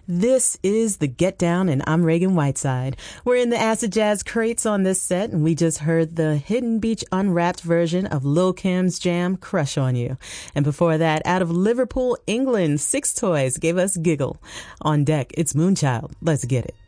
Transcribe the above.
This is the Get Down, and I'm Reagan Whiteside. We're in the acid jazz crates on this set, and we just heard the Hidden Beach Unwrapped version of Lil' Kim's jam, Crush on You. And before that, out of Liverpool, England, Six Toys gave us Giggle. On deck, it's Moonchild. Let's get it.